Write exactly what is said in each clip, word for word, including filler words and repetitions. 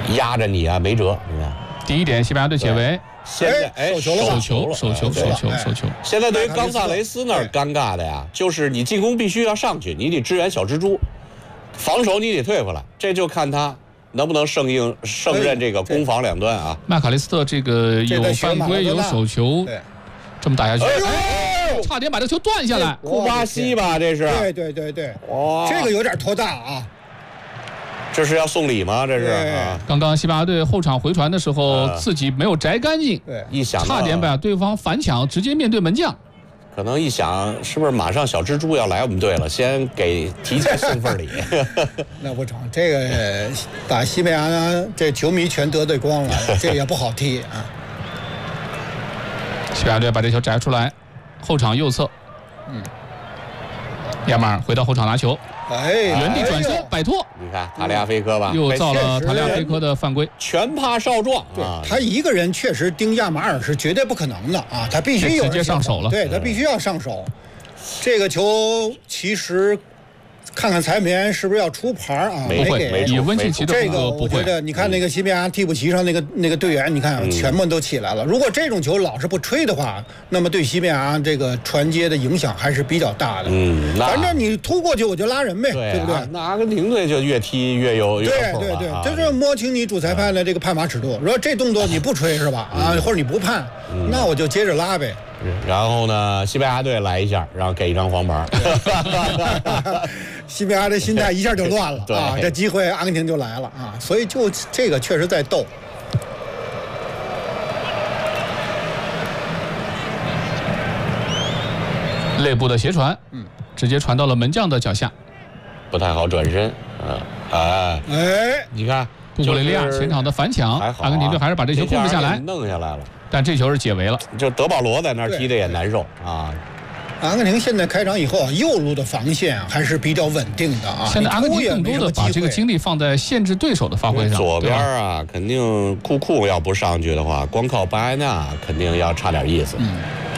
压着你啊，没辙。你看， 第一点，西班牙队解围。 现在哎， 手球了吧手球，手球，手球，手球。 现在对于冈萨雷斯那儿尴尬的呀，就是你进攻必须要上去，你得支援小蜘蛛，防守你得退回来，这就看他能不能胜应胜任这个攻防两端啊。 麦卡利斯特这个有犯规，有手球，这么打下去， 哎， 差点把这球断下来。 库巴西吧，这是。 对对对对， 哇， 这个有点拖大啊。 这是要送礼吗？这是啊！ 刚刚西班牙队后场回传的时候，自己没有摘干净， 对， 一想差点把对方反抢，直接面对门将。 可能一想，是不是马上小蜘蛛要来我们队了？先给提前送份礼。 那不成，这个把西班牙这球迷全得罪光了，这也不好踢啊。 西班牙队把这球摘出来，后场右侧，嗯，亚马尔回到后场拿球。 哎， 原地转身摆脱， 你看塔利亚菲科吧， 又造了塔利亚菲科的犯规， 拳怕少壮啊！ 他一个人确实盯亚马尔是绝对不可能的啊，他必须有直接上手了， 对他必须要上手。这个球其实看看裁判员是不是要出牌啊？ 不会，以温契奇的风格不会。 这个我觉得，你看那个西班牙替补席上那个那个队员，你看全部都起来了。如果这种球老是不吹的话，那么对西班牙这个传接的影响还是比较大的。 嗯， 反正你突过去我就拉人呗，对不对？ 那阿根廷队就越踢越有越对对对，这是摸清你主裁判的这个判罚尺度。如果这动作你不吹是吧？啊，或者你不判，那我就接着拉呗。 然后呢，西班牙队来一下，然后给一张黄牌。 西班牙的心态一下就乱了啊！这机会阿根廷就来了啊！所以就这个确实在斗。 内部的斜传，嗯，直接传到了门将的脚下， 不太好转身，啊，哎哎， 你看， 布格雷利亚前场的反抢，阿根廷队还是把这球控制下来， 弄下来了。 但这球是解围了， 就德保罗在那儿踢的也难受啊。 阿根廷现在开场以后啊，右路的防线还是比较稳定的啊。 现在阿根廷更多的把这个精力放在限制对手的发挥上。 左边啊，肯定库库要不上去的话，光靠巴埃纳肯定要差点意思。 嗯。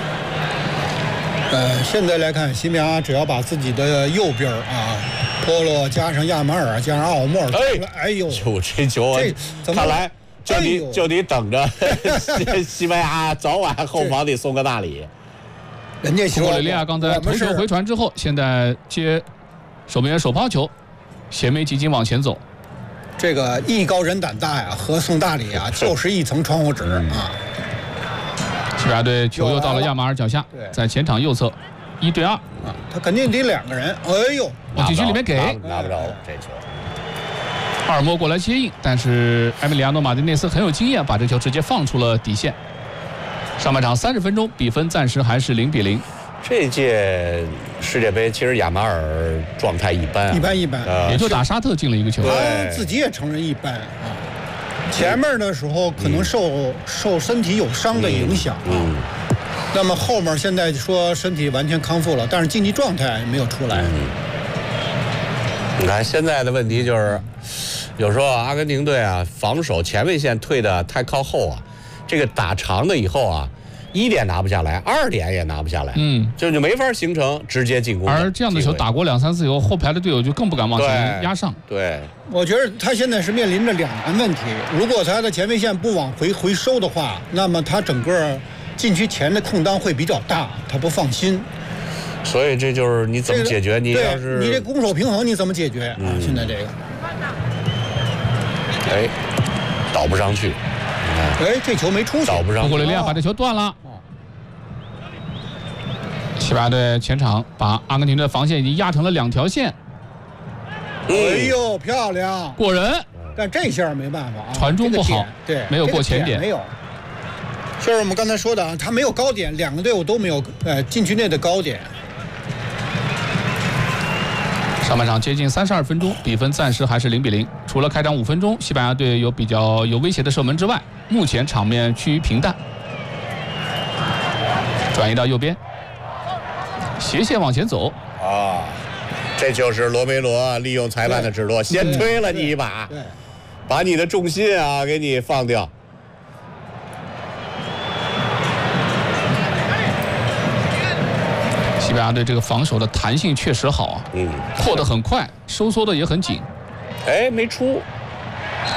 呃，现在来看，西班牙只要把自己的右边啊，波洛加上亚马尔加上奥莫尔， 哎， 哎呦， 就这球，这看来。就你、哎、就你等着，西班牙早晚后防得送个大礼。 人家布格雷利亚刚才头球回传之后，现在接守门员手抛球，斜眉急紧往前走。 这个艺高人胆大呀，和送大礼啊，就是一层窗户纸啊。 西班牙队球又到了亚马尔脚下，在前场右侧，一对二啊，他肯定得两个人。哎呦， 往禁区里面给， 拿不着了这球。 阿尔莫过来接应，但是埃米里亚诺·马丁内斯很有经验，把这球直接放出了底线。上半场三十分钟，比分暂时还是零比零。 这届世界杯其实亚马尔状态一般、啊， 一般一般， 呃、也就打沙特进了一个球。 他自己也承认一般啊。前面的时候可能受、嗯、受身体有伤的影响啊。嗯嗯、那么后面现在说身体完全康复了，但是竞技状态没有出来。 嗯、你看现在的问题就是。有时候阿根廷队啊，防守前卫线退的太靠后啊，这个打长的以后啊，一点拿不下来，二点也拿不下来，嗯，这就没法形成直接进攻。 而这样的球打过两三次以后，后排的队友就更不敢往前压上。 对， 我觉得他现在是面临着两难问题。如果他的前卫线不往回回收的话，那么他整个禁区前的空当会比较大，他不放心。 所以这就是你怎么解决？你要是你这攻守平衡你怎么解决啊？嗯、现在这个。 哎，倒不上去。 哎，这球没出去， 倒不上去。 布格雷利亚把这球断了。西班牙队前场把阿根廷的防线已经压成了两条线。 哎呦，漂亮， 过人。 但这下没办法啊， 传中不好， 对， 没有过前点， 没有。就是我们刚才说的啊，他没有高点，两个队伍都没有呃禁区内的高点。 上半场接近三十二分钟，比分暂时还是零比零。除了开场五分钟，西班牙队有比较有威胁的射门之外，目前场面趋于平淡。转移到右边，斜线往前走。 啊，这就是罗梅罗利用裁判的指落，先推了你一把，把你的重心啊给你放掉。 西班牙队这个防守的弹性确实好啊，嗯，扩得很快，收缩的也很紧。 哎，没出，